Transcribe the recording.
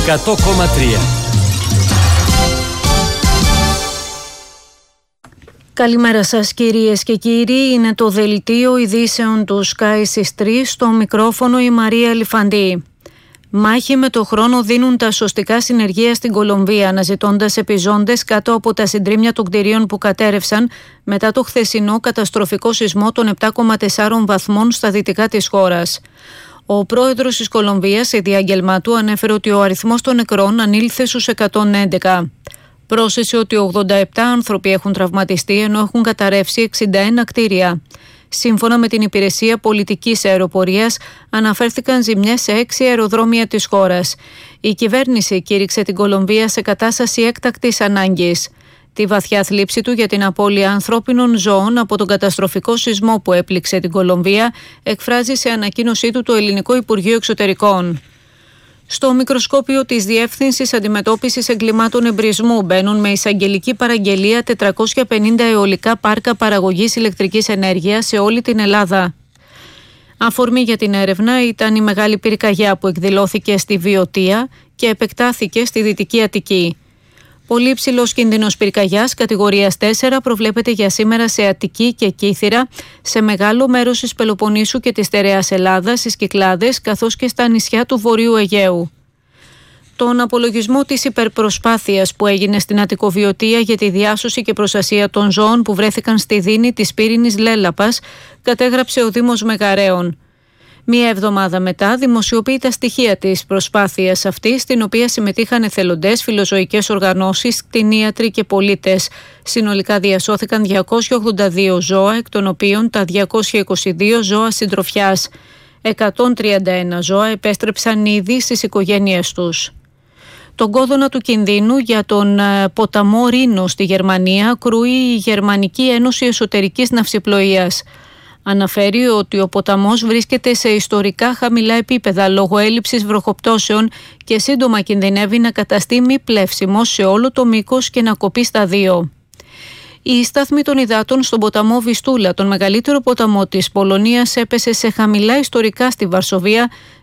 100,3. Καλημέρα σας κυρίες και κύριοι, είναι το δελτίο ειδήσεων του Sky στις 3, στο μικρόφωνο η Μαρία Λιφαντή. Μάχη με το χρόνο δίνουν τα σωστικά συνεργεία στην Κολομβία, αναζητώντας επιζώντες κάτω από τα συντρίμμια των κτηρίων που κατέρευσαν μετά το χθεσινό καταστροφικό σεισμό των 7,4 βαθμών στα δυτικά της χώρας. Ο πρόεδρος της Κολομβίας, σε διάγγελμά του, ανέφερε ότι ο αριθμός των νεκρών ανήλθε στους 111. Πρόσθεσε ότι 87 άνθρωποι έχουν τραυματιστεί, ενώ έχουν καταρρεύσει 61 κτίρια. Σύμφωνα με την Υπηρεσία Πολιτικής Αεροπορίας, αναφέρθηκαν ζημιές σε 6 αεροδρόμια της χώρας. Η κυβέρνηση κήρυξε την Κολομβία σε κατάσταση έκτακτης ανάγκης. Τη βαθιά θλίψη του για την απώλεια ανθρώπινων ζώων από τον καταστροφικό σεισμό που έπληξε την Κολομβία εκφράζει σε ανακοίνωσή του το Ελληνικό Υπουργείο Εξωτερικών. Στο μικροσκόπιο της Διεύθυνσης Αντιμετώπισης Εγκλημάτων Εμπρισμού μπαίνουν με εισαγγελική παραγγελία 450 αιωλικά πάρκα παραγωγής ηλεκτρικής ενέργειας σε όλη την Ελλάδα. Αφορμή για την έρευνα ήταν η μεγάλη πυρκαγιά που εκδηλώθηκε στη Βιωτία και επεκτάθηκε στη Δυτική Αττική. Πολύ υψηλός κίνδυνος πυρκαγιάς κατηγορίας 4 προβλέπεται για σήμερα σε Αττική και Κύθυρα, σε μεγάλο μέρος της Πελοποννήσου και της στερεάς Ελλάδας, στις Κυκλάδες, καθώς και στα νησιά του Βορείου Αιγαίου. Τον απολογισμό της υπερπροσπάθειας που έγινε στην Αττικοβιωτία για τη διάσωση και προστασία των ζώων που βρέθηκαν στη δίνη της πύρινης Λέλαπας κατέγραψε ο Δήμος Μεγαρέων. Μία εβδομάδα μετά δημοσιοποιεί τα στοιχεία της προσπάθειας αυτής, στην οποία συμμετείχαν εθελοντές, φιλοζωικές οργανώσεις, κτηνίατροι και πολίτες. Συνολικά διασώθηκαν 282 ζώα, εκ των οποίων τα 222 ζώα συντροφιάς. 131 ζώα επέστρεψαν ήδη στις οικογένειές τους. Τον κόδωνα του κινδύνου για τον ποταμό Ρήνο στη Γερμανία κρούει η Γερμανική Ένωση Εσωτερικής Ναυσιπλοείας. Αναφέρει ότι ο ποταμός βρίσκεται σε ιστορικά χαμηλά επίπεδα λόγω έλλειψης βροχοπτώσεων και σύντομα κινδυνεύει να καταστεί μη πλεύσιμος σε όλο το μήκος και να κοπεί στα δύο. Η στάθμη των υδάτων στον ποταμό Βιστούλα, τον μεγαλύτερο ποταμό της Πολωνίας, έπεσε σε χαμηλά ιστορικά στη Βαρσοβία